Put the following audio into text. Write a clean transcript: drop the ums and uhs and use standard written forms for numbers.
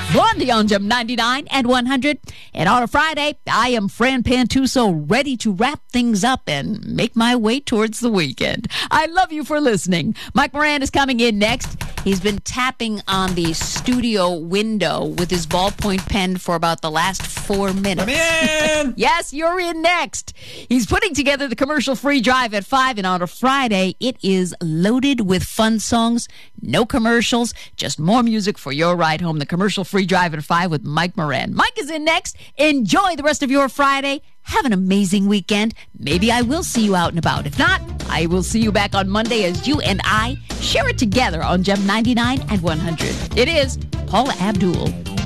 Blondie on Gem 99 and 100. And on a Friday, I am Fran Pantuso, ready to wrap things up and make my way towards the weekend. I love you for listening. Mike Moran is coming in next. He's been tapping on the studio window with his ballpoint pen for about the last 4 minutes. Come in! Yes, you're in next. He's putting together the commercial-free drive at 5, and on a Friday, it is loaded with fun songs, no commercials, just more music for your ride home. The commercial-free drive at 5 with Mike Moran. Mike is in next. Enjoy the rest of your Friday. Have an amazing weekend. Maybe I will see you out and about. If not, I will see you back on Monday as you and I share it together on Gem 99 and 100. It is Paula Abdul.